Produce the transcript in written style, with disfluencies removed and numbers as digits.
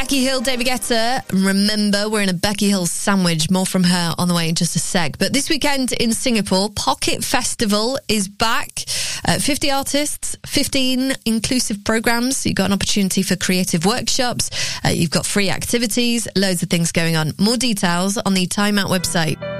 Becky Hill, David Guetta. Remember, we're in a Becky Hill sandwich. More from her on the way in just a sec. But this weekend in Singapore, Pocket Festival is back. 50 artists, 15 inclusive programs. You've got an opportunity for creative workshops. You've got free activities, loads of things going on. More details on the Time Out website.